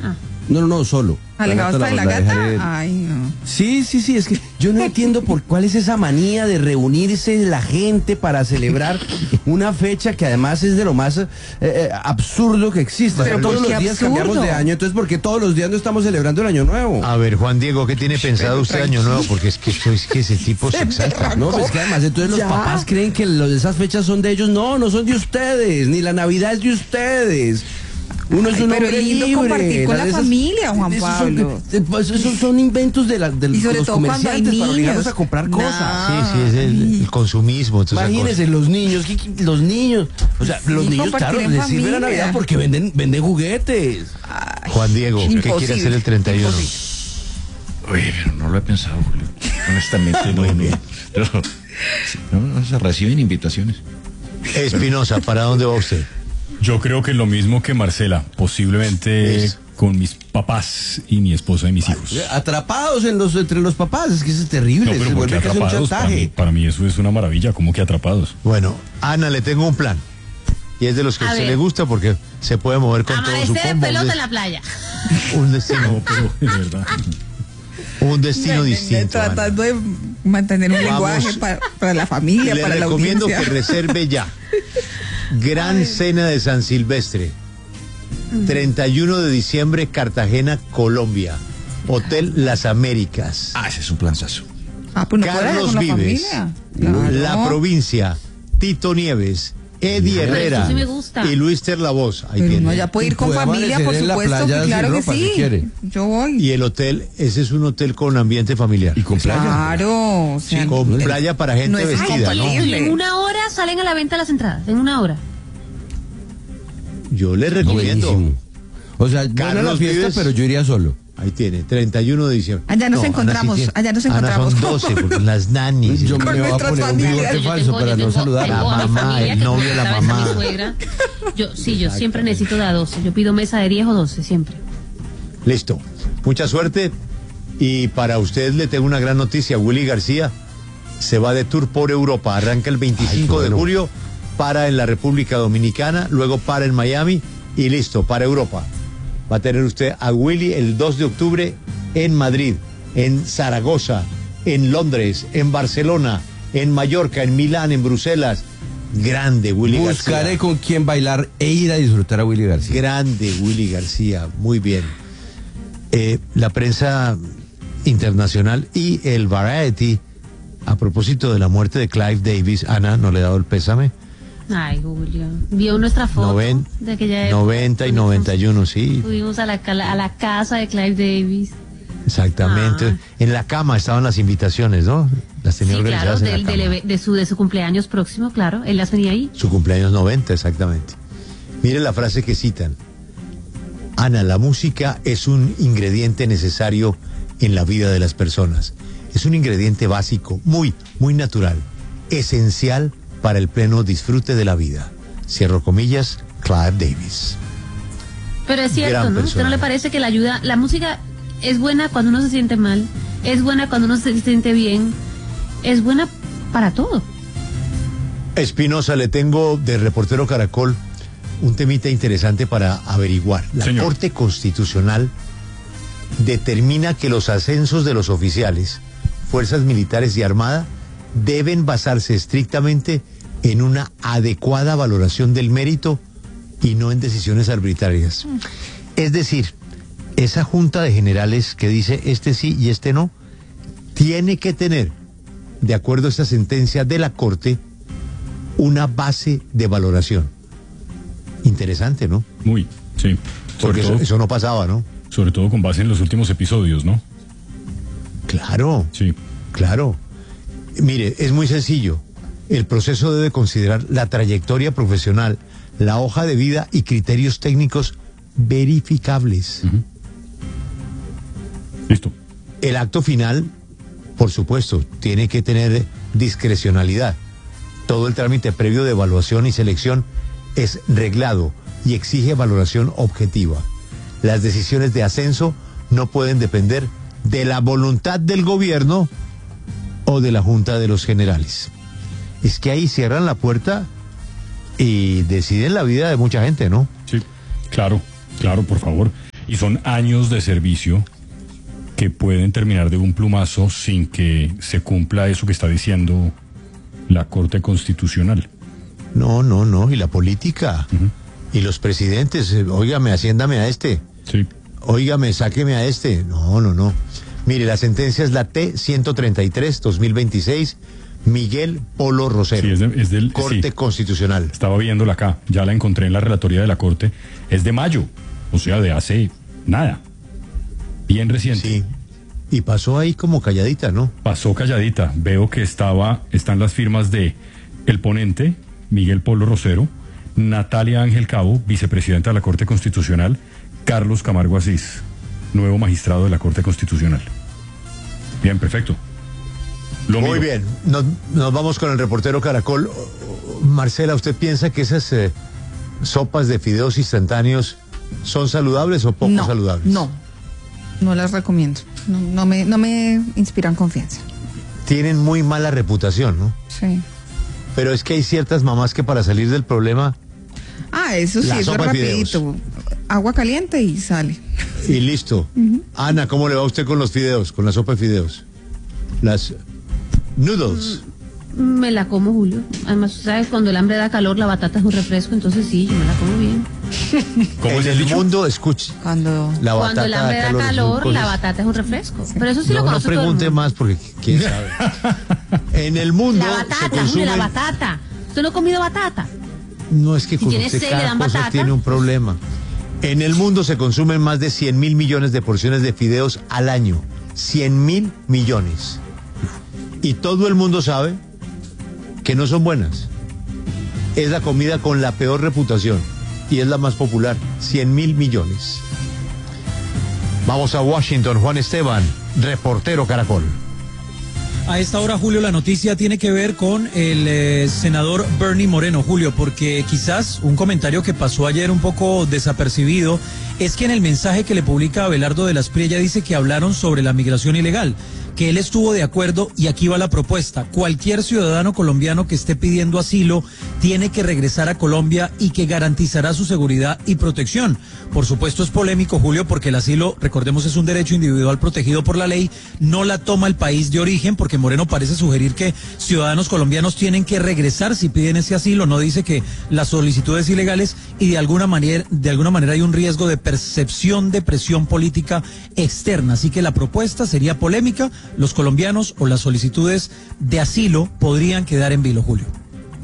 No, solo. ¿Alejado está de la dejaré. gata? Ay, no. Sí, es que yo no entiendo cuál es esa manía de reunirse la gente para celebrar una fecha que además es de lo más absurdo que existe. Pero todos ¿por qué los días absurdo? cambiamos de año, entonces ¿por qué todos los días no estamos celebrando el año nuevo? A ver, Juan Diego, ¿qué tiene pensado usted año nuevo? Porque es que ese tipo se exalta. No, pues es que además entonces los Ya. papás creen que esas fechas son de ellos. No son de ustedes, ni la Navidad es de ustedes. Uno es Ay, un pero hombre lindo libre. compartir con la familia, Juan Pablo. Esos son inventos de Y sobre los todo cuando hay comerciantes para obligarnos niños. a comprar cosas. Sí, es el consumismo. Entonces, Imagínense, los niños, o sea, los Sí, niños, claro, compartir en les sirve la familia. Navidad porque venden juguetes. Juan Diego, ¿qué quiere imposible. hacer el 31? Oye, pero no lo he pensado, Julio. Honestamente, no se reciben invitaciones. Espinosa, ¿para dónde va usted? Yo creo que lo mismo que Marcela, posiblemente Eso. con mis papás y mi esposa y mis hijos. Atrapados entre los papás, es que eso es terrible. No, pero se ¿por qué vuelve casi un atrapados? chantaje. Para mí eso es una maravilla, ¿cómo que atrapados? Bueno, Ana, le tengo un plan. Y es de los que a A usted ver. le gusta porque se puede mover con todo su Amanecer en combo. pelota en la playa. Un destino, No, pero de verdad. un destino distinto. Ana. Tratando de mantener un Vamos. lenguaje para la familia, Le para la recomiendo audiencia. que reserve ya. Gran cena de San Silvestre. 31 de diciembre, Cartagena, Colombia. Hotel Las Américas. Ese es un planzazo. Pues no puede Carlos con la Vives. familia. Claro. La Provincia. Tito Nieves. Eddie Pero Herrera. eso sí me gusta. Y Luis Terlavoz. Ahí Pero tiene. uno ya puede ir con Puede familia, amanecer por en la supuesto, playa que claro sin que ropa, si sí. quiere. Yo voy. Y el hotel, ese es un hotel con ambiente familiar. Y con playa. Claro, o sea, Con playa para gente no es vestida, ¿no? compatible. Y en una hora salen a la venta las entradas, en una hora. Yo le recomiendo. Buenísimo. O sea, buena la Carlos fiesta, Vives. pero yo iría solo. Ahí tiene, 31 de diciembre. Allá nos Ana encontramos, tiene. allá nos Ana encontramos. son 12, porque las nanis. Yo Con me voy a nuestras poner un familias. bigote Yo falso tengo- para yo no tengo- saludar. tengo La a mi mamá, familia el que novio, come la la mesa de mamá. mi suegra. Yo siempre necesito de a 12. Yo pido mesa de 10 o 12, siempre. Listo. Mucha suerte. Y para usted le tengo una gran noticia. Willy García se va de tour por Europa. Arranca el 25 Ay, de bueno. julio, para en la República Dominicana, luego para en Miami y listo, para Europa. Va a tener usted a Willy el 2 de octubre en Madrid, en Zaragoza, en Londres, en Barcelona, en Mallorca, en Milán, en Bruselas. Grande Willy Buscaré García. con quién bailar e ir a disfrutar a Willy García. Grande Willy García, muy bien. La prensa internacional y el Variety, a propósito de la muerte de Clive Davis, Ana, ¿no le he dado el pésame? Ay, Julio. Vio nuestra foto de aquella época. 90 y 91, sí, Fuimos a la casa de Clive Davis. exactamente. Ah. En la cama estaban las invitaciones, ¿no? Las tenía Sí, claro, organizadas en la cama. de su cumpleaños próximo, claro. Él las tenía ahí. Su cumpleaños 90, exactamente. Mire la frase que citan. Ana, la música es un ingrediente necesario en la vida de las personas. Es un ingrediente básico, muy, muy natural, esencial para el pleno disfrute de la vida. Cierro comillas, Clive Davis. Pero es cierto, Gran ¿no? ¿A usted no le persona. parece que la música es buena cuando uno se siente mal? Es buena cuando uno se siente bien. Es buena para todo. Espinosa, le tengo de Reportero Caracol un temita interesante para averiguar. La Señor. Corte Constitucional determina que los ascensos de los oficiales, fuerzas militares y armada deben basarse estrictamente en una adecuada valoración del mérito y no en decisiones arbitrarias. Es decir, esa junta de generales que dice este sí y este no, tiene que tener, de acuerdo a esta sentencia de la Corte, una base de valoración. Interesante, ¿no? Muy, sí. Porque eso no pasaba, ¿no? Sobre todo con base en los últimos episodios, ¿no? Claro, Sí. claro. Mire, es muy sencillo. El proceso debe considerar la trayectoria profesional, la hoja de vida y criterios técnicos verificables. Listo. El acto final, por supuesto, tiene que tener discrecionalidad. Todo el trámite previo de evaluación y selección es reglado y exige valoración objetiva. Las decisiones de ascenso no pueden depender de la voluntad del gobierno o de la Junta de los Generales. Es que ahí cierran la puerta y deciden la vida de mucha gente, ¿no? Sí, claro, por favor. Y son años de servicio que pueden terminar de un plumazo sin que se cumpla eso que está diciendo la Corte Constitucional. No, y la política, y los presidentes, óigame, haciéndame a este, Sí. óigame, sáqueme a este, no. Mire, la sentencia es la T-133-2026, Miguel Polo Rosero, Sí, es del Corte sí. Constitucional. Estaba viéndola acá, ya la encontré en la relatoría de la Corte, es de mayo, o sea, de hace nada, bien reciente. Sí, y pasó ahí como calladita, ¿no? Pasó calladita, veo que están las firmas de el ponente, Miguel Polo Rosero, Natalia Ángel Cabo, vicepresidenta de la Corte Constitucional, Carlos Camargo Asís, nuevo magistrado de la Corte Constitucional. Bien, perfecto. Lo Muy miro. bien, nos vamos con el reportero Caracol. Marcela, ¿usted piensa que esas sopas de fideos instantáneos son saludables o poco saludables? No las recomiendo. No me inspiran confianza. Tienen muy mala reputación, ¿no? Sí. Pero es que hay ciertas mamás que para salir del problema Eso sí, La eso es sopa de fideos. rapidito. Agua caliente y sale. y listo. Ana, ¿cómo le va a usted con los fideos, con la sopa de fideos? Las noodles. Me la como, Julio. Además, ¿sabes? Cuando el hambre da calor, la batata es un refresco, entonces sí, yo me la como bien. ¿Cómo En es el el dicho? mundo, escuche, Cuando la Cuando batata el hambre da calor, es la un- batata es un refresco. Pero eso sí lo No conoce todo el pregunte mundo. más porque quién sabe. En el mundo La se batata, Julio, consumen... la batata. ¿Usted no ha comido batata? No, es que Si con tiene usted sed, le cada dan cosa batata. tiene un problema. En el mundo se consumen más de 100.000 millones de porciones de fideos al año. 100.000 millones. Y todo el mundo sabe que no son buenas. Es la comida con la peor reputación y es la más popular. 100.000 millones. Vamos a Washington. Juan Esteban, reportero Caracol. A esta hora, Julio, la noticia tiene que ver con el senador Bernie Moreno, Julio, porque quizás un comentario que pasó ayer un poco desapercibido es que en el mensaje que le publica Abelardo de las Priella dice que hablaron sobre la migración ilegal, que él estuvo de acuerdo y aquí va la propuesta. Cualquier ciudadano colombiano que esté pidiendo asilo tiene que regresar a Colombia y que garantizará su seguridad y protección. Por supuesto es polémico, Julio, porque el asilo, recordemos, es un derecho individual protegido por la ley, no la toma el país de origen, porque Moreno parece sugerir que ciudadanos colombianos tienen que regresar si piden ese asilo, no dice que las solicitudes ilegales y de alguna manera hay un riesgo de percepción de presión política externa, así que la propuesta sería polémica. Los colombianos o las solicitudes de asilo podrían quedar en vilo, Julio.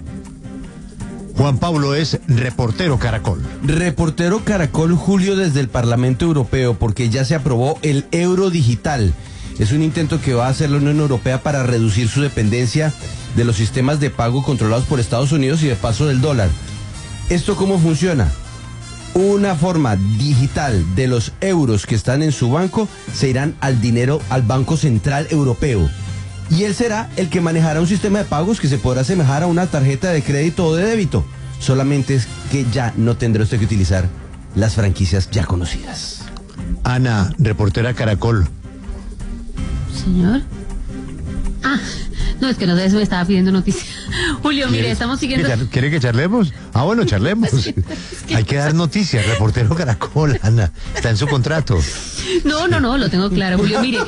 Juan Pablo es reportero Caracol. Reportero Caracol, Julio, desde el Parlamento Europeo, porque ya se aprobó el euro digital. Es un intento que va a hacer la Unión Europea para reducir su dependencia de los sistemas de pago controlados por Estados Unidos y de paso del dólar. ¿Esto cómo funciona? Una forma digital de los euros que están en su banco se irán al dinero al Banco Central Europeo. Y él será el que manejará un sistema de pagos que se podrá asemejar a una tarjeta de crédito o de débito. Solamente es que ya no tendrá usted que utilizar las franquicias ya conocidas. Ana, reportera Caracol. Señor. No, es que no sé, me estaba pidiendo noticias. Julio, mire, estamos siguiendo. ¿Quiere que charlemos? Ah, bueno, charlemos. Hay que dar noticias, reportero Caracol, Ana. Está en su contrato. No, lo tengo claro, Julio, mire.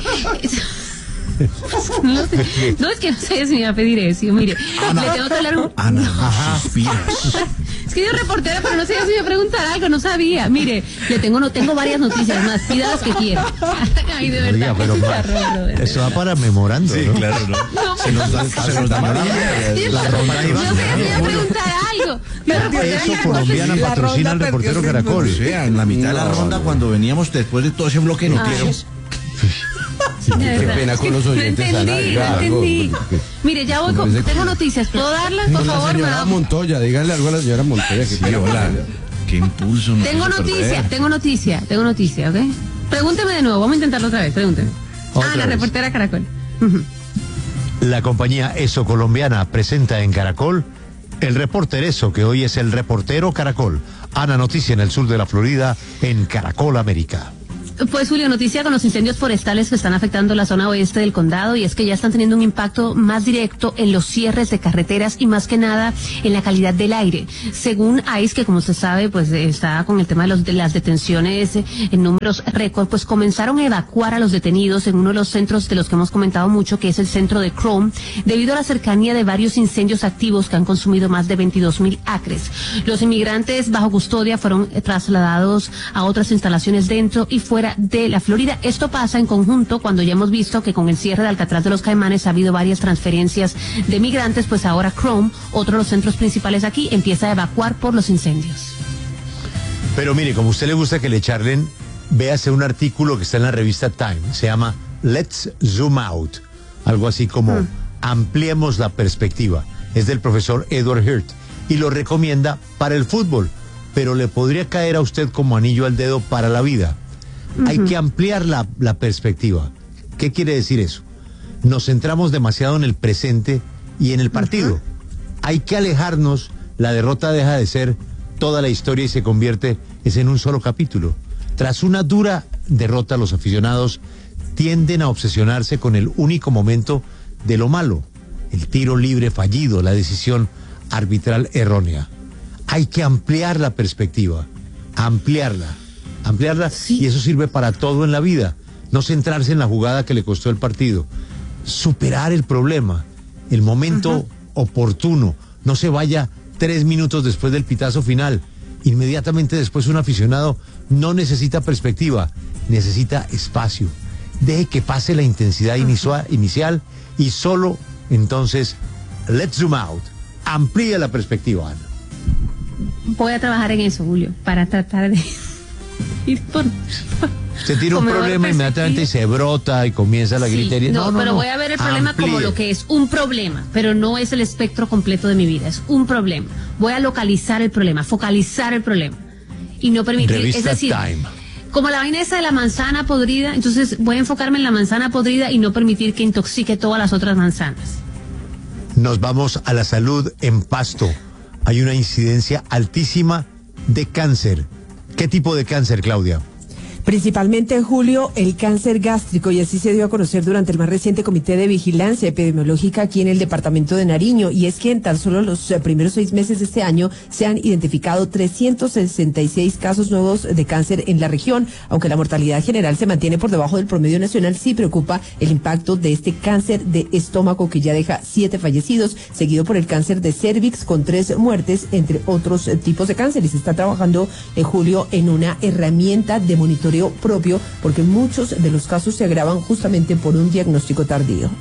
No, es que no sé si me iba a pedir eso. Mire, le tengo que hablar Ana, no suspiras. Es que yo reportera, pero no sé si me iba a preguntar algo, no sabía. Mire, tengo varias noticias más, pida las que quiera. Ay, de verdad. Oiga, pero qué chicharrón, brother. eso va para memorando, ¿no? Claro, ¿no? Se nos dañó la ronda y No sé si me iba a preguntar algo. Yo reportera Eso Caracol, colombiana La patrocina al ronda reportero perdió Caracol. O sea, en la mitad de la ronda, cuando veníamos después de todo ese bloque de noticias. de Qué verdad. pena con los oyentes, No Ana, entendí, diga no algo, entendí. porque- Mire, ya voy con. Tengo noticias. ¿Puedo darlas, por Con la favor? señora Montoya, díganle algo a la señora Montoya. Que Sí, hola. Qué impulso. nos Tengo hizo noticia, perder. ¿ok? Pregúnteme de nuevo, vamos a intentarlo otra vez, pregúnteme. Otra La vez. reportera Caracol. La compañía ESO colombiana presenta en Caracol el reportereso, que hoy es el reportero Caracol. Ana, noticia en el sur de la Florida, en Caracol América. Pues Julio, noticia con los incendios forestales que están afectando la zona oeste del condado, y es que ya están teniendo un impacto más directo en los cierres de carreteras y más que nada en la calidad del aire. Según ICE, que como usted sabe, pues está con el tema de las detenciones en números récord, pues comenzaron a evacuar a los detenidos en uno de los centros de los que hemos comentado mucho, que es el centro de Chrome, debido a la cercanía de varios incendios activos que han consumido más de 22,000 acres. Los inmigrantes bajo custodia fueron trasladados a otras instalaciones dentro y fuera de la Florida. Esto pasa en conjunto cuando ya hemos visto que con el cierre de Alcatraz de los Caimanes ha habido varias transferencias de migrantes, pues ahora Chrome, otro de los centros principales aquí, empieza a evacuar por los incendios. Pero mire, como a usted le gusta que le charlen, véase un artículo que está en la revista Time, se llama Let's Zoom Out, algo así como ampliemos la perspectiva. Es del profesor Edward Hirt y lo recomienda para el fútbol, pero le podría caer a usted como anillo al dedo para la vida. Hay que ampliar la perspectiva. ¿Qué quiere decir eso? Nos centramos demasiado en el presente y en el partido. Hay que alejarnos, la derrota deja de ser toda la historia y se convierte en un solo capítulo. Tras una dura derrota, los aficionados tienden a obsesionarse con el único momento de lo malo, el tiro libre fallido, la decisión arbitral errónea. Hay que ampliar la perspectiva, ampliarla, sí. Y eso sirve para todo en la vida. No centrarse en la jugada que le costó el partido, superar el problema, el momento oportuno. No se vaya 3 minutos después del pitazo final. Inmediatamente después un aficionado no necesita perspectiva, necesita espacio. Deje que pase la intensidad inicial y solo entonces let's zoom out. Amplía la perspectiva, Ana. Voy a trabajar en eso, Julio, para tratar de ir por... Se tira un problema inmediatamente y se brota y comienza la gritería. No, pero voy a ver el problema como lo que es, un problema, pero no es el espectro completo de mi vida, es un problema. Voy a localizar el problema, focalizar el problema y no permitir, Revista es decir, Time. Como la vaina esa de la manzana podrida, entonces voy a enfocarme en la manzana podrida y no permitir que intoxique todas las otras manzanas. Nos vamos a la salud en Pasto. Hay una incidencia altísima de cáncer. ¿Qué tipo de cáncer, Claudia? Principalmente, Julio, el cáncer gástrico, y así se dio a conocer durante el más reciente Comité de Vigilancia Epidemiológica aquí en el departamento de Nariño, y es que en tan solo los primeros 6 meses de este año se han identificado 366 casos nuevos de cáncer en la región. Aunque la mortalidad general se mantiene por debajo del promedio nacional, sí preocupa el impacto de este cáncer de estómago, que ya deja 7 fallecidos, seguido por el cáncer de cervix con 3 muertes, entre otros tipos de cáncer. Y se está trabajando, Julio, en una herramienta de monitoreo propio, porque muchos de los casos se agravan justamente por un diagnóstico tardío.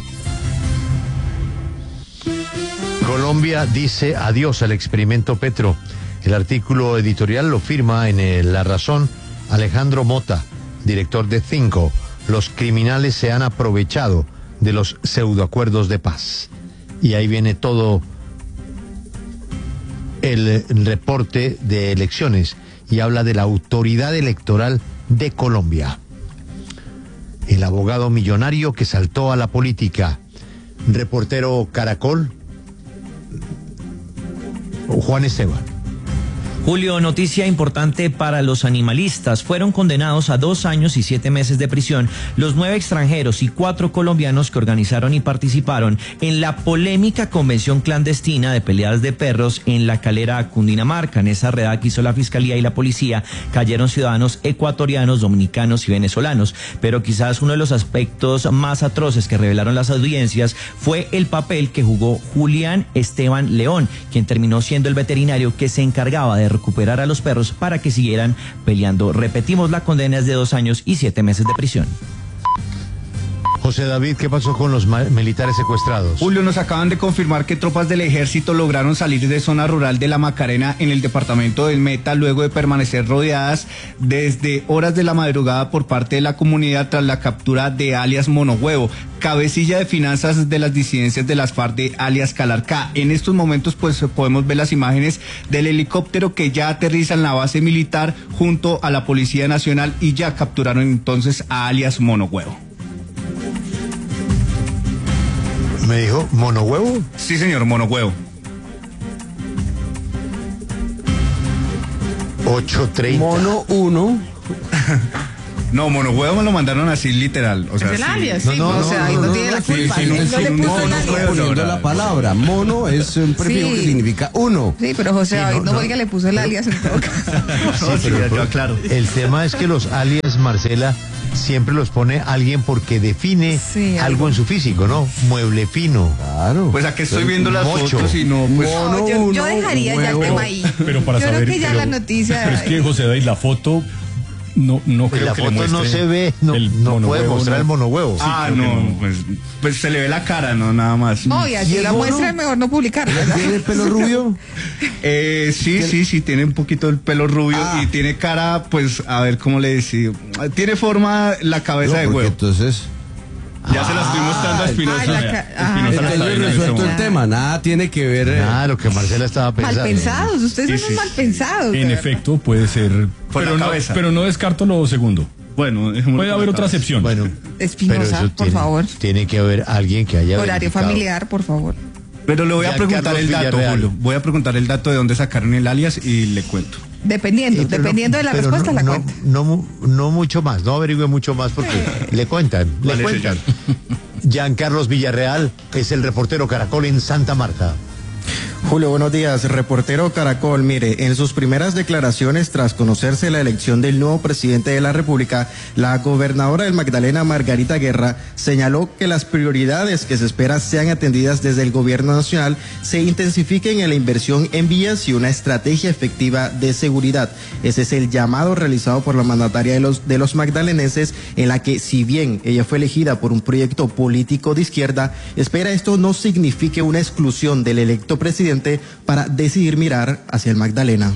Colombia dice adiós al experimento Petro. El artículo editorial lo firma en La Razón Alejandro Mota, director de Cinco. Los criminales se han aprovechado de los pseudoacuerdos de paz. Y ahí viene todo el reporte de elecciones y habla de la autoridad electoral de Colombia. El abogado millonario que saltó a la política. Reportero Caracol, Juan Esteban. Julio, noticia importante para los animalistas. Fueron condenados a 2 años y 7 meses de prisión los 9 extranjeros y 4 colombianos que organizaron y participaron en la polémica convención clandestina de peleas de perros en La Calera, Cundinamarca. En esa redada que hizo la fiscalía y la policía cayeron ciudadanos ecuatorianos, dominicanos y venezolanos. Pero quizás uno de los aspectos más atroces que revelaron las audiencias fue el papel que jugó Julián Esteban León, quien terminó siendo el veterinario que se encargaba de recuperar a los perros para que siguieran peleando. Repetimos, la condena es de 2 años y 7 meses de prisión. José David, ¿qué pasó con los militares secuestrados? Julio, nos acaban de confirmar que tropas del ejército lograron salir de zona rural de La Macarena en el departamento del Meta luego de permanecer rodeadas desde horas de la madrugada por parte de la comunidad tras la captura de alias Monohuevo, cabecilla de finanzas de las disidencias de las FARC de alias Calarcá. En estos momentos pues podemos ver las imágenes del helicóptero que ya aterriza en la base militar junto a la Policía Nacional y ya capturaron entonces a alias Monohuevo. ¿Me dijo Monohuevo? Sí, señor, Monohuevo. 8:30. Mono 1. No, monohuevo me lo mandaron así literal. O sea, Es el alias, sí, No, o sea, ahí no tiene la culpa. sí, Él no le puso el Mono, alias. poniendo la palabra. Mono es un prefijo Sí. que significa uno. Sí, pero José David no, oiga, le puso el alias en todo caso. yo aclaro. El tema es que los alias, Marcela, siempre los pone alguien porque define Sí, algo en su físico, ¿no? Mueble fino. Claro. Pues aquí estoy viendo las Mocho. fotos y no, pues. No, yo dejaría ya el tema ahí. Pero para Yo saber, creo que ya pero- la noticia. Pero es que José David, la foto no creo La que le foto no muestre se ve, no el puede monohuevo, mostrar no. el monohuevo. Ah, creo que no, no. pues se le ve la cara, no, nada más. No, y ¿Y así el la mono? muestra es mejor no publicarla. ¿verdad? ¿Tiene el pelo rubio? Sí, tiene un poquito el pelo rubio y tiene cara, pues, a ver cómo le decía. Tiene forma la cabeza de No, porque huevo. entonces... Ya se la estoy mostrando a Espinosa. Ay, la ca- Espinosa la Entonces está viendo en resuelto este el momento. tema. Nada tiene que ver... Nada, lo que Marcela estaba pensando. Mal pensados, ustedes son Sí, unos sí. mal pensados. de En verdad. efecto, puede ser. Por la cabeza. Pero no descarto lo segundo. Bueno, dejémoslo Puede por haber la otra cabeza. excepción. Bueno, Espinosa, pero eso por tiene, favor. tiene que haber alguien que haya Horario verificado. familiar, por favor. Pero le voy a Giancarlo preguntar el dato, Villarreal. Julio. Voy a preguntar el dato de dónde sacaron el alias y le cuento. Dependiendo, Pero dependiendo de la pero respuesta, la no, cuenta. No mucho más, no averigüe mucho más porque le cuentan, le Vale, cuentan. Giancarlos Villarreal es el reportero Caracol en Santa Marta. Julio, buenos días. Reportero Caracol, mire, en sus primeras declaraciones tras conocerse la elección del nuevo presidente de la República, la gobernadora del Magdalena, Margarita Guerra, señaló que las prioridades que se espera sean atendidas desde el gobierno nacional se intensifiquen en la inversión en vías y una estrategia efectiva de seguridad. Ese es el llamado realizado por la mandataria de los magdalenenses, en la que, si bien ella fue elegida por un proyecto político de izquierda, espera esto no signifique una exclusión del electo presidente para decidir mirar hacia el Magdalena.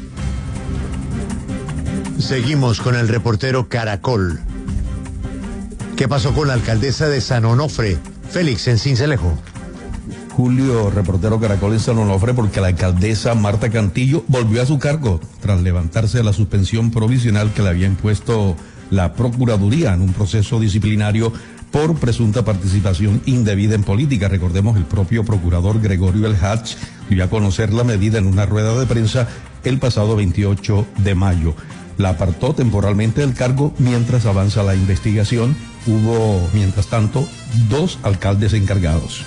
Seguimos con el reportero Caracol. ¿Qué pasó con la alcaldesa de San Onofre, Félix, en Cincelejo? Julio, reportero Caracol en San Onofre, porque la alcaldesa Marta Cantillo volvió a su cargo tras levantarse de la suspensión provisional que le había impuesto la Procuraduría en un proceso disciplinario por presunta participación indebida en política. Recordemos, el propio procurador Gregorio El Hatch dio a conocer la medida en una rueda de prensa el pasado 28 de mayo. La apartó temporalmente del cargo mientras avanza la investigación. Hubo, mientras tanto, 2 alcaldes encargados.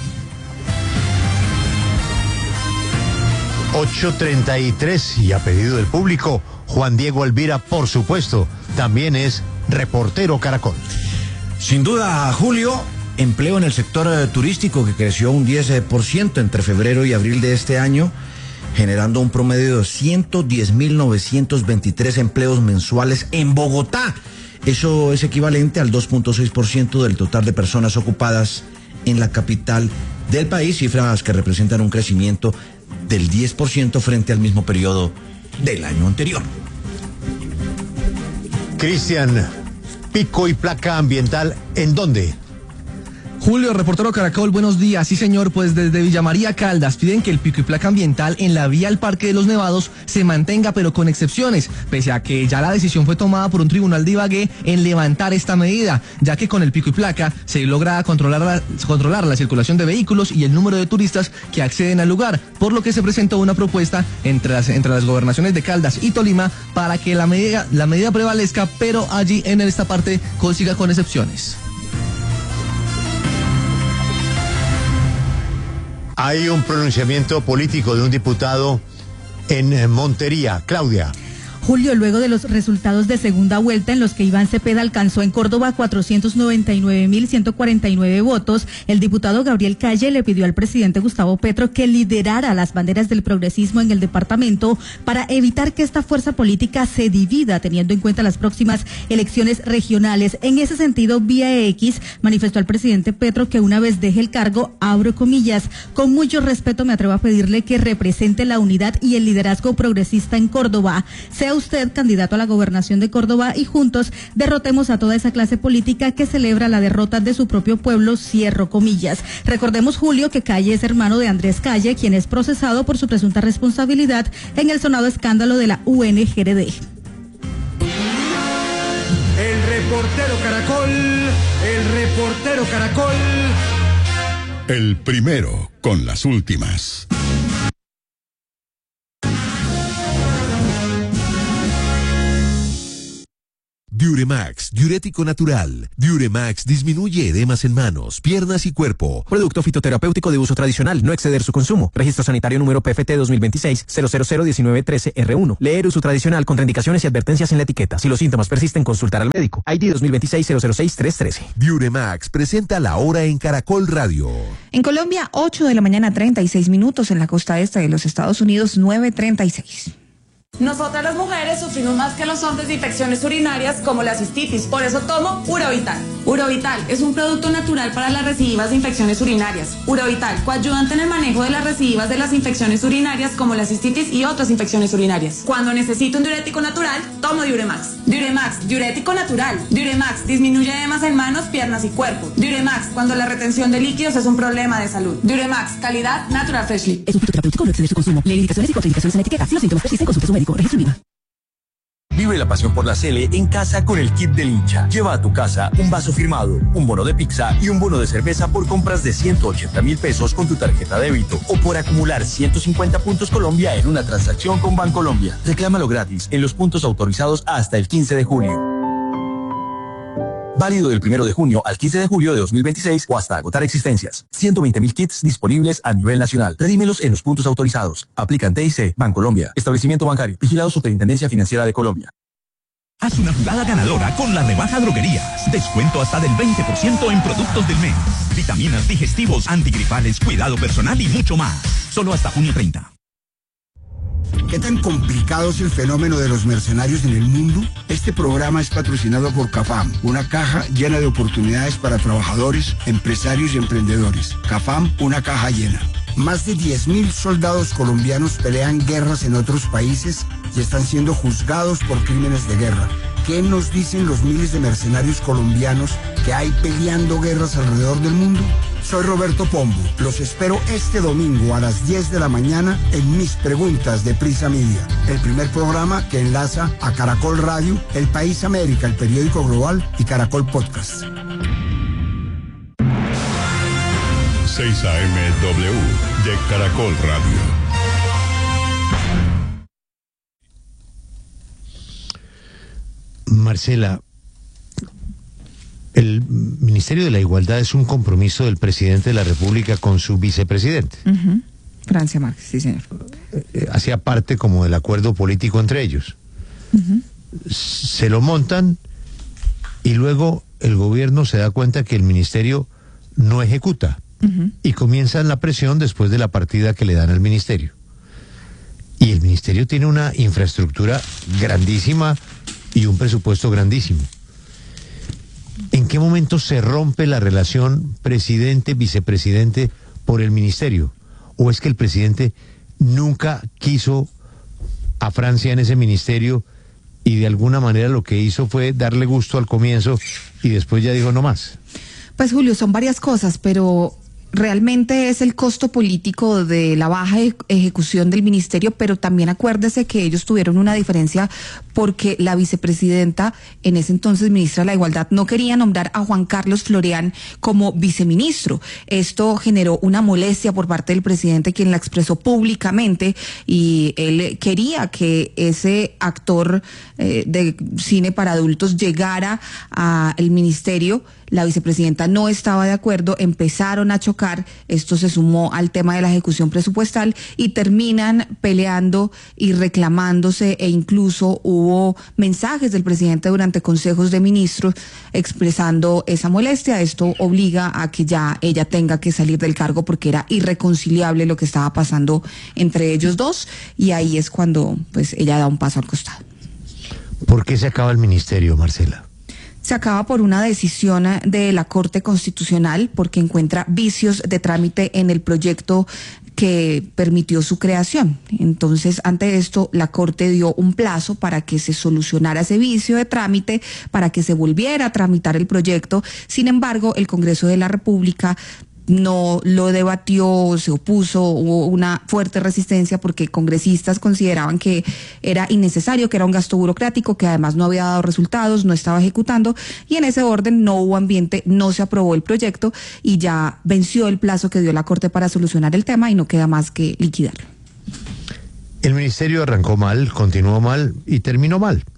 8:33 y a pedido del público, Juan Diego Alvira, por supuesto, también es reportero Caracol. Sin duda, Julio, empleo en el sector turístico que creció un 10% entre febrero y abril de este año, generando un promedio de 110.923 empleos mensuales en Bogotá. Eso es equivalente al 2.6% del total de personas ocupadas en la capital del país, cifras que representan un crecimiento del 10% frente al mismo periodo del año anterior. Cristian, pico y placa ambiental, ¿en dónde? Julio, reportero Caracol, buenos días. Sí, señor, pues desde Villa María Caldas piden que el pico y placa ambiental en la vía al Parque de los Nevados se mantenga, pero con excepciones, pese a que ya la decisión fue tomada por un tribunal de Ibagué en levantar esta medida, ya que con el pico y placa se logra controlar la circulación de vehículos y el número de turistas que acceden al lugar, por lo que se presentó una propuesta entre las gobernaciones de Caldas y Tolima para que la medida prevalezca, pero allí en esta parte siga con excepciones. Hay un pronunciamiento político de un diputado en Montería. Claudia. Julio, luego de los resultados de segunda vuelta en los que Iván Cepeda alcanzó en Córdoba 499.149 votos, el diputado Gabriel Calle le pidió al presidente Gustavo Petro que liderara las banderas del progresismo en el departamento para evitar que esta fuerza política se divida, teniendo en cuenta las próximas elecciones regionales. En ese sentido, vía X manifestó al presidente Petro que una vez deje el cargo, abro comillas, con mucho respeto me atrevo a pedirle que represente la unidad y el liderazgo progresista en Córdoba. Sea usted candidato a la gobernación de Córdoba y juntos derrotemos a toda esa clase política que celebra la derrota de su propio pueblo, cierro comillas. Recordemos, Julio, que Calle es hermano de Andrés Calle, quien es procesado por su presunta responsabilidad en el sonado escándalo de la UNGRD. El reportero Caracol. El primero con las últimas. Diuremax, diurético natural. Diuremax disminuye edemas en manos, piernas y cuerpo. Producto fitoterapéutico de uso tradicional, no exceder su consumo. Registro sanitario número PFT 2026-0001913R1. Leer uso tradicional, contraindicaciones y advertencias en la etiqueta. Si los síntomas persisten, consultar al médico. ID 2026-006-313. Diuremax presenta La Hora en Caracol Radio. En Colombia, 8 de la mañana, 36 minutos. En la costa este de los Estados Unidos, 9:36. Nosotras las mujeres sufrimos más que los hombres de infecciones urinarias como la cistitis, por eso tomo Urovital. Urovital es un producto natural para las recidivas de infecciones urinarias. Urovital, coayudante en el manejo de las recidivas de las infecciones urinarias como la cistitis y otras infecciones urinarias. Cuando necesito un diurético natural, tomo Diuremax. Diuremax, diurético natural. Diuremax disminuye edemas en manos, piernas y cuerpo. Diuremax, cuando la retención de líquidos es un problema de salud. Diuremax, calidad Natural Freshly. Es un fitoterapéutico, no exceder su consumo. Lee indicaciones y contraindicaciones en la etiqueta. Si los síntomas persisten, consulte a su médico. Registro INVIMA. Vive la pasión por la Sele en casa con el kit del hincha. Lleva a tu casa un vaso firmado, un bono de pizza y un bono de cerveza por compras de 180.000 pesos con tu tarjeta débito o por acumular 150 puntos Colombia en una transacción con Bancolombia. Reclámalo gratis en los puntos autorizados hasta el 15 de julio. Válido del 1 de junio al 15 de julio de 2026 o hasta agotar existencias. 120.000 kits disponibles a nivel nacional. Redímelos en los puntos autorizados. Aplican TIC, Bancolombia. Establecimiento bancario. Vigilado Superintendencia Financiera de Colombia. Haz una jugada ganadora con la rebaja Droguerías. Descuento hasta del 20% en productos del mes. Vitaminas, digestivos, antigripales, cuidado personal y mucho más. Solo hasta junio 30. ¿Qué tan complicado es el fenómeno de los mercenarios en el mundo? Este programa es patrocinado por CAFAM, una caja llena de oportunidades para trabajadores, empresarios y emprendedores. CAFAM, una caja llena. Más de 10.000 soldados colombianos pelean guerras en otros países y están siendo juzgados por crímenes de guerra. ¿Qué nos dicen los miles de mercenarios colombianos que hay peleando guerras alrededor del mundo? Soy Roberto Pombo. Los espero este domingo a las 10 de la mañana en Mis Preguntas de Prisa Media, el primer programa que enlaza a Caracol Radio, El País América, el periódico global y Caracol Podcast. 6 AM-W de Caracol Radio. Marcela, el Ministerio de la Igualdad es un compromiso del presidente de la República con su vicepresidente. Francia Márquez, sí, señor. Hacía parte como del acuerdo político entre ellos. Se lo montan y luego el gobierno se da cuenta que el ministerio no ejecuta y comienzan la presión después de la partida que le dan al ministerio. Y el ministerio tiene una infraestructura grandísima y un presupuesto grandísimo. ¿En qué momento se rompe la relación presidente-vicepresidente por el ministerio? ¿O es que el presidente nunca quiso a Francia en ese ministerio y de alguna manera lo que hizo fue darle gusto al comienzo y después ya dijo no más? Pues Julio, son varias cosas, pero realmente es el costo político de la baja ejecución del ministerio, pero también acuérdese que ellos tuvieron una diferencia porque la vicepresidenta, en ese entonces ministra de la Igualdad, no quería nombrar a Juan Carlos Floreán como viceministro. Esto generó una molestia por parte del presidente, quien la expresó públicamente, y él quería que ese actor de cine para adultos llegara al ministerio. La vicepresidenta no estaba de acuerdo, empezaron a chocar, esto se sumó al tema de la ejecución presupuestal y terminan peleando y reclamándose, e incluso hubo mensajes del presidente durante consejos de ministros expresando esa molestia. Esto obliga a que ya ella tenga que salir del cargo porque era irreconciliable lo que estaba pasando entre ellos dos, y ahí es cuando pues ella da un paso al costado. ¿Por qué se acaba el ministerio, Marcela? Se acaba por una decisión de la Corte Constitucional porque encuentra vicios de trámite en el proyecto que permitió su creación. Entonces, ante esto, la Corte dio un plazo para que se solucionara ese vicio de trámite, para que se volviera a tramitar el proyecto. Sin embargo, el Congreso de la República no lo debatió, se opuso, hubo una fuerte resistencia porque congresistas consideraban que era innecesario, que era un gasto burocrático, que además no había dado resultados, no estaba ejecutando, y en ese orden no hubo ambiente, no se aprobó el proyecto y ya venció el plazo que dio la Corte para solucionar el tema y no queda más que liquidarlo. El ministerio arrancó mal, continuó mal y terminó mal.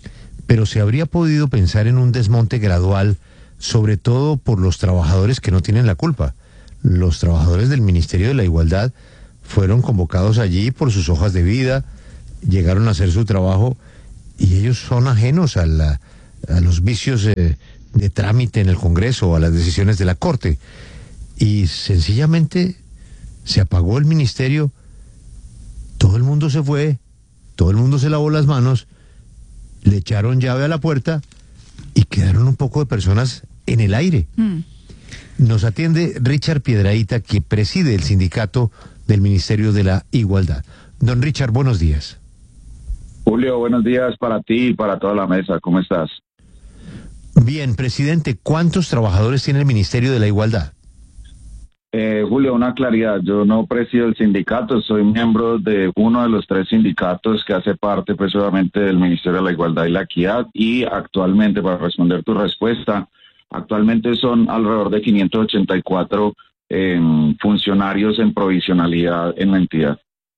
pero se habría podido pensar en un desmonte gradual, sobre todo por los trabajadores que no tienen la culpa. Los trabajadores del Ministerio de la Igualdad fueron convocados allí por sus hojas de vida, llegaron a hacer su trabajo y ellos son ajenos a los vicios de trámite en el Congreso o a las decisiones de la Corte. Y sencillamente se apagó el ministerio, todo el mundo se fue, todo el mundo se lavó las manos, le echaron llave a la puerta y quedaron un poco de personas en el aire. Nos atiende Richard Piedrahita, que preside el sindicato del Ministerio de la Igualdad. Don Richard, buenos días. Julio, buenos días para ti y para toda la mesa. ¿Cómo estás? Bien, presidente, ¿cuántos trabajadores tiene el Ministerio de la Igualdad? Julio, una claridad. Yo no presido el sindicato, soy miembro de uno de los 3 sindicatos que hace parte, pues, obviamente, del Ministerio de la Igualdad y la Equidad. Y actualmente, para responder tu respuesta, actualmente son alrededor de 584 funcionarios en provisionalidad en la entidad.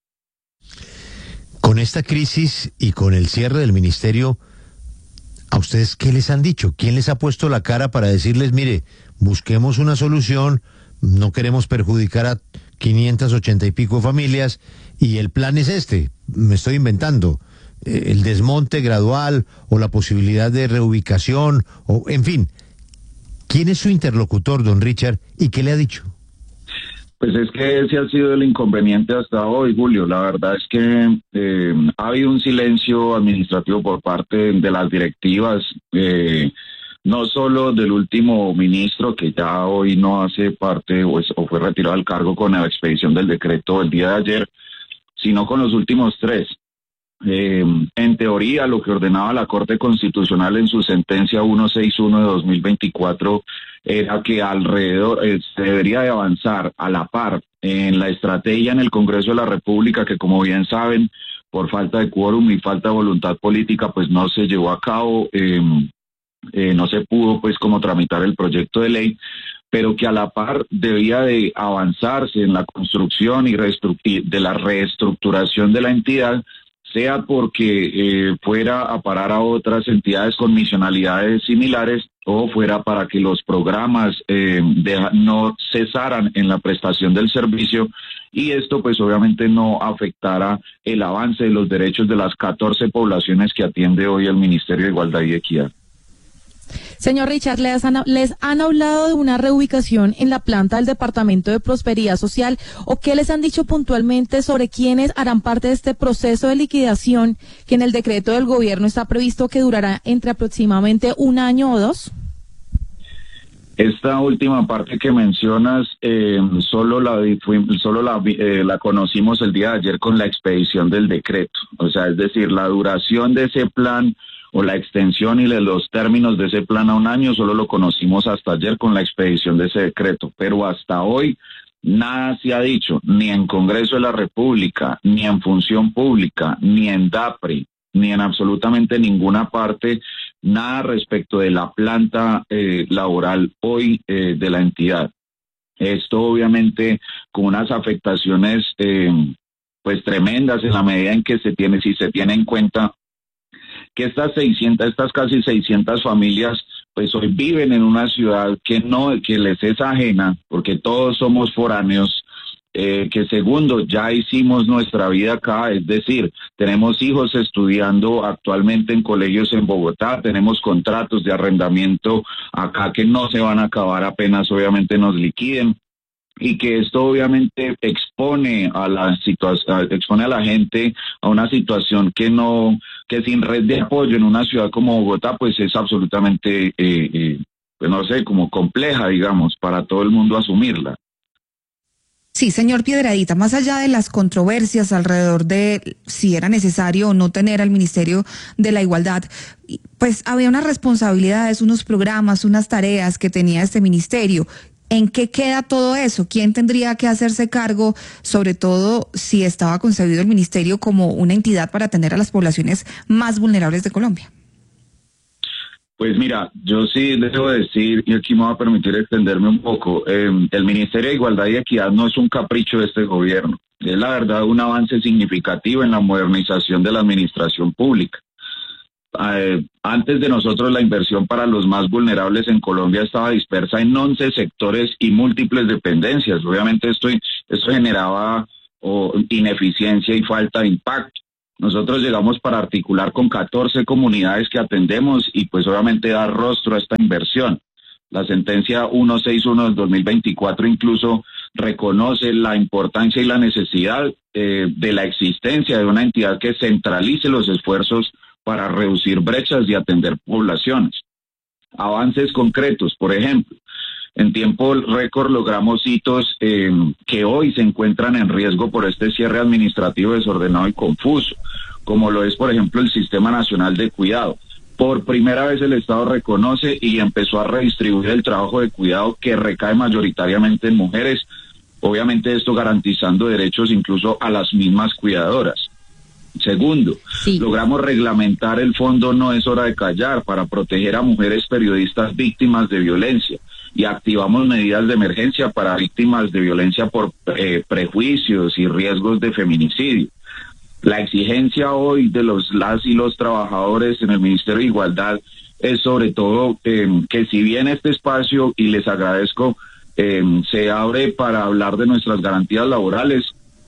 Con esta crisis y con el cierre del ministerio, ¿a ustedes qué les han dicho? ¿Quién les ha puesto la cara para decirles, mire, busquemos una solución, no queremos perjudicar a 580 y pico familias y el plan es este? Me estoy inventando, el desmonte gradual o la posibilidad de reubicación, o en fin. ¿Quién es su interlocutor, don Richard, y qué le ha dicho? Pues es que ese ha sido el inconveniente hasta hoy, Julio. La verdad es que ha habido un silencio administrativo por parte de las directivas, no solo del último ministro, que ya hoy no hace parte o fue retirado del cargo con la expedición del decreto el día de ayer, sino con los últimos 3. En teoría, lo que ordenaba la Corte Constitucional en su sentencia 161 de 2024 era que alrededor se debería de avanzar a la par en la estrategia en el Congreso de la República, que, como bien saben, por falta de quórum y falta de voluntad política, pues no se llevó a cabo, no se pudo, pues, como tramitar el proyecto de ley, pero que a la par debía de avanzarse en la construcción y de la reestructuración de la entidad, sea porque fuera a parar a otras entidades con misionalidades similares o fuera para que los programas no cesaran en la prestación del servicio, y esto pues obviamente no afectara el avance de los derechos de las 14 poblaciones que atiende hoy el Ministerio de Igualdad y Equidad. Señor Richard, ¿les han hablado de una reubicación en la planta del Departamento de Prosperidad Social o qué les han dicho puntualmente sobre quiénes harán parte de este proceso de liquidación que en el decreto del gobierno está previsto que durará entre aproximadamente 1 año o 2? Esta última parte que mencionas solo la conocimos el día de ayer con la expedición del decreto. O sea, es decir, la duración de ese plan o la extensión y los términos de ese plan a 1 año solo lo conocimos hasta ayer con la expedición de ese decreto. Pero hasta hoy nada se ha dicho, ni en Congreso de la República, ni en Función Pública, ni en DAPRI, ni en absolutamente ninguna parte, nada respecto de la planta laboral hoy de la entidad. Esto obviamente con unas afectaciones pues tremendas en la medida en que si se tiene en cuenta que estas casi 600 familias pues hoy viven en una ciudad que les es ajena, porque todos somos foráneos, que segundo, ya hicimos nuestra vida acá, es decir, tenemos hijos estudiando actualmente en colegios en Bogotá, tenemos contratos de arrendamiento acá que no se van a acabar apenas obviamente nos liquiden, y que esto obviamente expone a la gente a una situación que sin red de apoyo en una ciudad como Bogotá pues es absolutamente pues no sé, como compleja, digamos, para todo el mundo asumirla. Sí, señor Piedrahita, más allá de las controversias alrededor de si era necesario o no tener al Ministerio de la Igualdad, pues había unas responsabilidades, unos programas, unas tareas que tenía este ministerio. ¿En qué queda todo eso? ¿Quién tendría que hacerse cargo, sobre todo si estaba concebido el ministerio como una entidad para atender a las poblaciones más vulnerables de Colombia? Pues mira, yo sí debo decir, y aquí me va a permitir extenderme un poco, el Ministerio de Igualdad y Equidad no es un capricho de este gobierno, es la verdad un avance significativo en la modernización de la administración pública. Antes de nosotros, la inversión para los más vulnerables en Colombia estaba dispersa en 11 sectores y múltiples dependencias. Obviamente esto generaba ineficiencia y falta de impacto. Nosotros llegamos para articular con 14 comunidades que atendemos y pues obviamente dar rostro a esta inversión. La sentencia 161 del 2024 incluso reconoce la importancia y la necesidad de la existencia de una entidad que centralice los esfuerzos para reducir brechas y atender poblaciones. Avances concretos, por ejemplo, en tiempo récord logramos hitos que hoy se encuentran en riesgo por este cierre administrativo desordenado y confuso, como lo es, por ejemplo, el Sistema Nacional de Cuidado. Por primera vez el Estado reconoce y empezó a redistribuir el trabajo de cuidado que recae mayoritariamente en mujeres, obviamente esto garantizando derechos incluso a las mismas cuidadoras. Segundo, logramos reglamentar el fondo No es hora de callar para proteger a mujeres periodistas víctimas de violencia y activamos medidas de emergencia para víctimas de violencia por prejuicios y riesgos de feminicidio. La exigencia hoy de las y los trabajadores en el Ministerio de Igualdad es sobre todo que si bien este espacio, y les agradezco, se abre para hablar de nuestras garantías laborales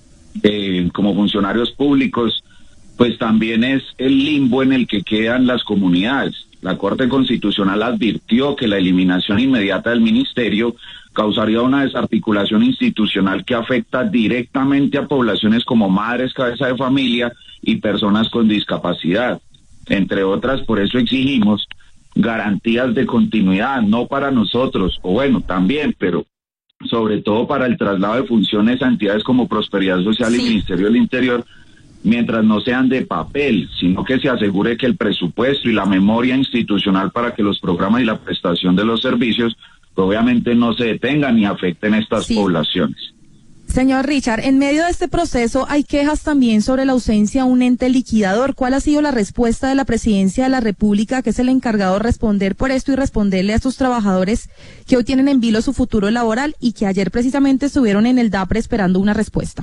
como funcionarios públicos, pues también es el limbo en el que quedan las comunidades. La Corte Constitucional advirtió que la eliminación inmediata del ministerio causaría una desarticulación institucional que afecta directamente a poblaciones como madres, cabeza de familia y personas con discapacidad. Entre otras, por eso exigimos garantías de continuidad, no para nosotros, o bueno, también, pero sobre todo para el traslado de funciones a entidades como Prosperidad Social y Ministerio del Interior, mientras no sean de papel, sino que se asegure que el presupuesto y la memoria institucional para que los programas y la prestación de los servicios obviamente no se detengan ni afecten a estas poblaciones. Señor Richard, en medio de este proceso hay quejas también sobre la ausencia de un ente liquidador. ¿Cuál ha sido la respuesta de la Presidencia de la República, que es el encargado de responder por esto y responderle a estos trabajadores que hoy tienen en vilo su futuro laboral y que ayer precisamente estuvieron en el DAPRE esperando una respuesta?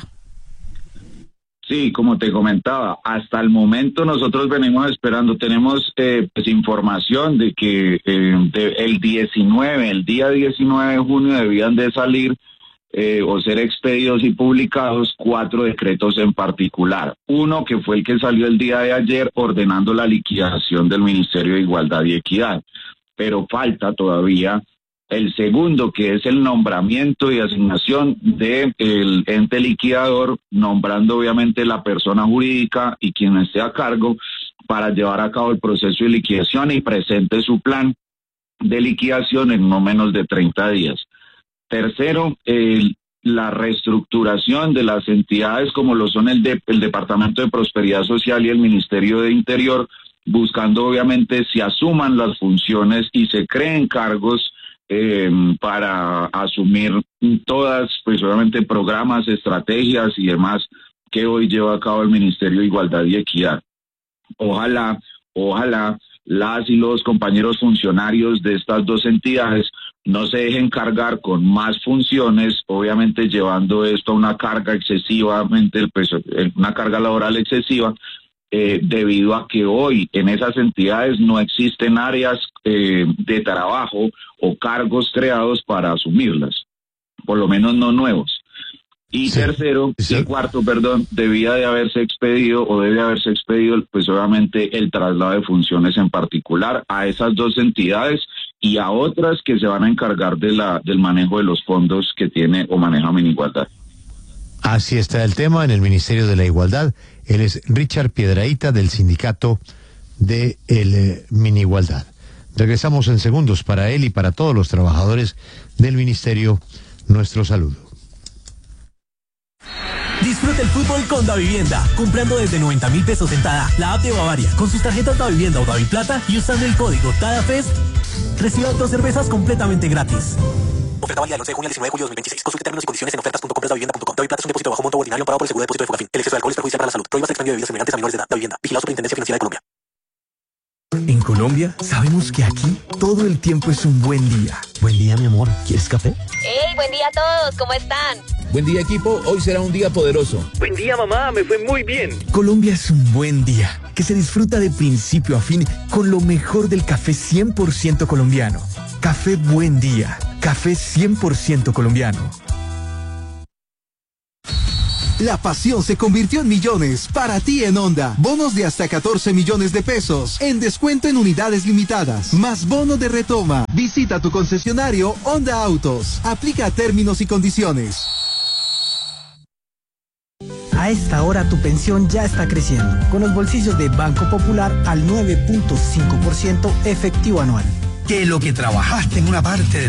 Sí, como te comentaba, hasta el momento nosotros venimos esperando, tenemos pues información de que el día 19 de junio debían de salir o ser expedidos y publicados 4 decretos en particular. Uno que fue el que salió el día de ayer ordenando la liquidación del Ministerio de Igualdad y Equidad, pero falta todavía el segundo, que es el nombramiento y asignación del ente liquidador, nombrando obviamente la persona jurídica y quien esté a cargo para llevar a cabo el proceso de liquidación y presente su plan de liquidación en no menos de 30 días. Tercero, la reestructuración de las entidades como lo son el Departamento de Prosperidad Social y el Ministerio de Interior, buscando obviamente se asuman las funciones y se creen cargos para asumir todas, pues obviamente programas, estrategias y demás que hoy lleva a cabo el Ministerio de Igualdad y Equidad. Ojalá las y los compañeros funcionarios de estas dos entidades no se dejen cargar con más funciones, obviamente llevando esto a una carga excesivamente, pues, una carga laboral excesiva, debido a que hoy en esas entidades no existen áreas de trabajo o cargos creados para asumirlas, por lo menos no nuevos. Y cuarto, debía de haberse expedido o debe haberse expedido, pues obviamente el traslado de funciones en particular a esas dos entidades y a otras que se van a encargar del manejo de los fondos que tiene o maneja Minigualdad. Así está el tema en el Ministerio de la Igualdad. Él es Richard Piedrahita del sindicato de Minigualdad. Regresamos en segundos para él y para todos los trabajadores del Ministerio. Nuestro saludo. Disfruta el fútbol con Davivienda, comprando desde 90.000 pesos en Tada, la app de Bavaria, con sus tarjetas Davivienda o Daviplata y usando el código TADAFEST, reciba 2 cervezas completamente gratis. Oferta válida del 11 de junio al 19 de julio de 2026. Consulte términos y condiciones en ofertas.compradadavivienda.com. Daviplata es un depósito bajo monto ordinario pagado por el seguro de depósito de Fogafín. El exceso de alcohol es perjudicial para la salud. Prohíbas el expendio de bebidas semejantes a menores de edad. Davivienda. Vigilado Superintendencia Financiera de Colombia. En Colombia sabemos que aquí todo el tiempo es un buen día. Buen día, mi amor. ¿Quieres café? ¡Hey! Buen día a todos. ¿Cómo están? Buen día, equipo. Hoy será un día poderoso. Buen día, mamá. Me fue muy bien. Colombia es un buen día que se disfruta de principio a fin con lo mejor del café 100% colombiano. Café Buen Día. Café 100% colombiano. La pasión se convirtió en millones para ti en Honda. Bonos de hasta 14 millones de pesos en descuento en unidades limitadas, más bono de retoma. Visita tu concesionario Honda Autos. Aplica términos y condiciones. A esta hora tu pensión ya está creciendo, con los bolsillos de Banco Popular al 9.5% efectivo anual. Que lo que trabajaste en una parte de